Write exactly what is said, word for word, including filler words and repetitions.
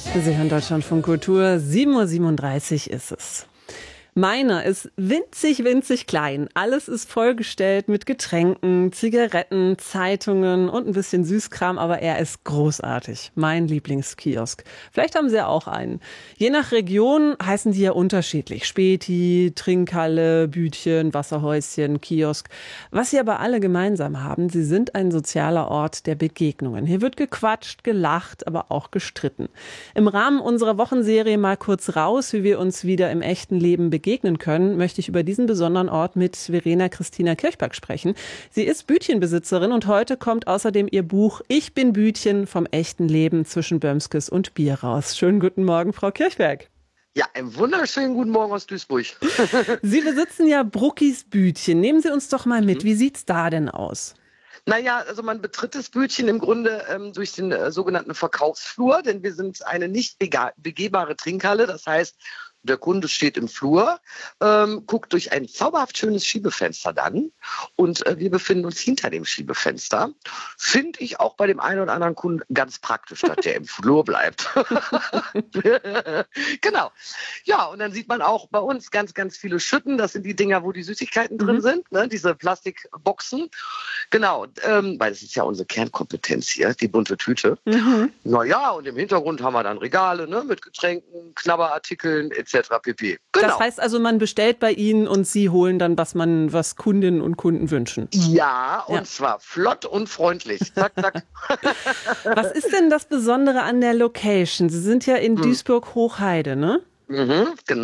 Sie hören Deutschlandfunk Kultur, sieben Uhr siebenunddreißig ist es. Meiner ist winzig, winzig klein. Alles ist vollgestellt mit Getränken, Zigaretten, Zeitungen und ein bisschen Süßkram, aber er ist großartig. Mein Lieblingskiosk. Vielleicht haben Sie ja auch einen. Je nach Region heißen die ja unterschiedlich. Späti, Trinkhalle, Bütchen, Wasserhäuschen, Kiosk. Was sie aber alle gemeinsam haben, sie sind ein sozialer Ort der Begegnungen. Hier wird gequatscht, gelacht, aber auch gestritten. Im Rahmen unserer Wochenserie mal kurz raus, wie wir uns wieder im echten Leben begegnen können, möchte ich über diesen besonderen Ort mit Verena Christina Kirchberg sprechen. Sie ist Bütchenbesitzerin und heute kommt außerdem ihr Buch Ich bin Bütchen vom echten Leben zwischen Böhmskes und Bier raus. Schönen guten Morgen, Frau Kirchberg. Ja, einen wunderschönen guten Morgen aus Duisburg. Sie besitzen ja Bruckis Bütchen. Nehmen Sie uns doch mal mit. Wie sieht's da denn aus? Naja, also man betritt das Bütchen im Grunde ähm, durch den äh, sogenannten Verkaufsflur, denn wir sind eine nicht begehbare Trinkhalle. Das heißt, der Kunde steht im Flur, ähm, guckt durch ein zauberhaft schönes Schiebefenster dann und äh, wir befinden uns hinter dem Schiebefenster. Finde ich auch bei dem einen oder anderen Kunden ganz praktisch, dass der im Flur bleibt. Genau. Ja, und dann sieht man auch bei uns ganz, ganz viele Schütten. Das sind die Dinger, wo die Süßigkeiten mhm. drin sind, ne? Diese Plastikboxen. Genau, ähm, weil das ist ja unsere Kernkompetenz hier, die bunte Tüte. Mhm. Naja, und im Hintergrund haben wir dann Regale, ne, mit Getränken, Knabberartikeln et cetera pp. Genau. Das heißt also, man bestellt bei Ihnen und Sie holen dann, was man, was Kundinnen und Kunden wünschen. Ja, und ja. zwar flott und freundlich. Zack, zack. Was ist denn das Besondere an der Location? Sie sind ja in hm. Duisburg-Hochheide, ne? Mhm, genau.